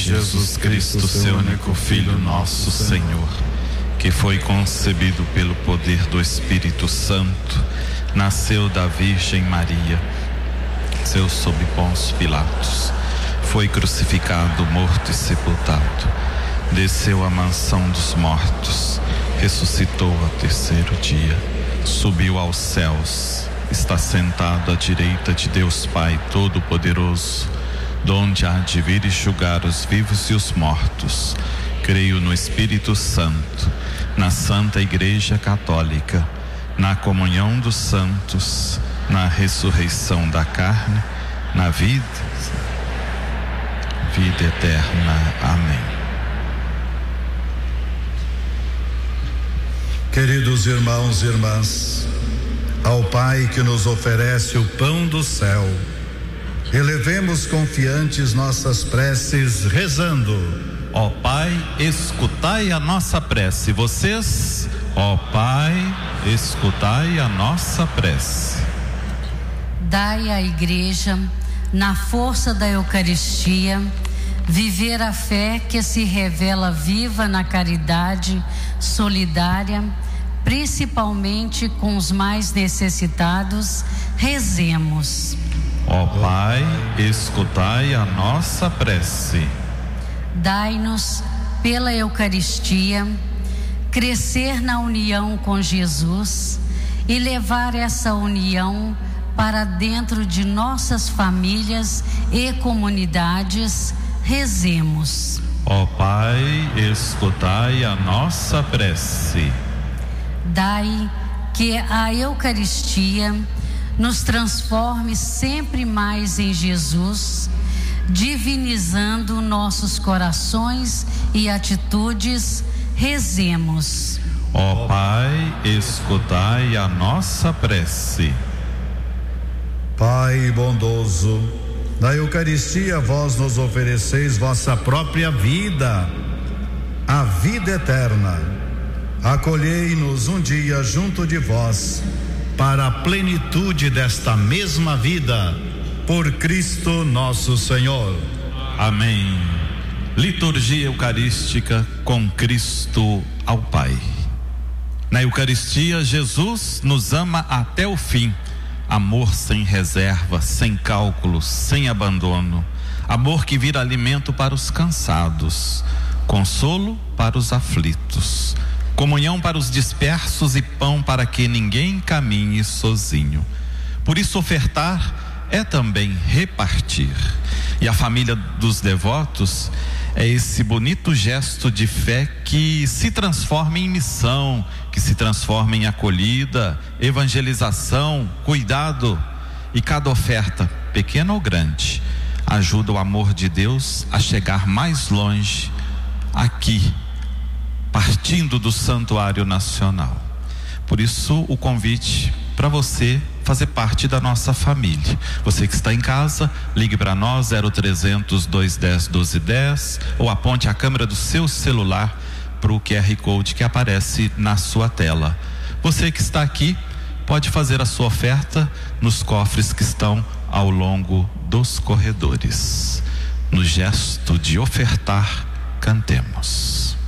Jesus Cristo, seu único Filho, nosso Senhor, que foi concebido pelo poder do Espírito Santo, nasceu da Virgem Maria, nasceu sob Pôncio Pilatos, foi crucificado, morto e sepultado, desceu à mansão dos mortos, ressuscitou ao terceiro dia, subiu aos céus, está sentado à direita de Deus Pai Todo-Poderoso, donde há de vir e julgar os vivos e os mortos. Creio no Espírito Santo, na Santa Igreja Católica, na comunhão dos santos, na ressurreição da carne, na vida eterna. Amém. Queridos irmãos e irmãs, ao Pai que nos oferece o pão do céu, elevemos confiantes nossas preces rezando: ó Pai, escutai a nossa prece. Vocês, ó Pai, escutai a nossa prece. Dai à Igreja, na força da Eucaristia, viver a fé que se revela viva na caridade solidária, principalmente com os mais necessitados. Rezemos. Ó Pai, escutai a nossa prece. Dai-nos, pela Eucaristia, crescer na união com Jesus e levar essa união para dentro de nossas famílias e comunidades. Rezemos. Ó Pai, escutai a nossa prece. Dai que a Eucaristia nos transforme sempre mais em Jesus, divinizando nossos corações e atitudes. Rezemos. Ó Pai, escutai a nossa prece. Pai bondoso, na Eucaristia vós nos ofereceis vossa própria vida, a vida eterna. Acolhei-nos um dia junto de vós, para a plenitude desta mesma vida, por Cristo nosso Senhor. Amém. Liturgia Eucarística com Cristo ao Pai. Na Eucaristia, Jesus nos ama até o fim. Amor sem reserva, sem cálculos, sem abandono. Amor que vira alimento para os cansados, consolo para os aflitos, comunhão para os dispersos e pão para que ninguém caminhe sozinho. Por isso, ofertar é também repartir. E a família dos devotos é esse bonito gesto de fé que se transforma em missão, que se transforma em acolhida, evangelização, cuidado. E cada oferta, pequena ou grande, ajuda o amor de Deus a chegar mais longe, aqui, partindo do Santuário Nacional. Por isso, o convite para você fazer parte da nossa família. Você que está em casa, ligue para nós 0300 210 1210 ou aponte a câmera do seu celular para o QR Code que aparece na sua tela. Você que está aqui pode fazer a sua oferta nos cofres que estão ao longo dos corredores. No gesto de ofertar, cantemos.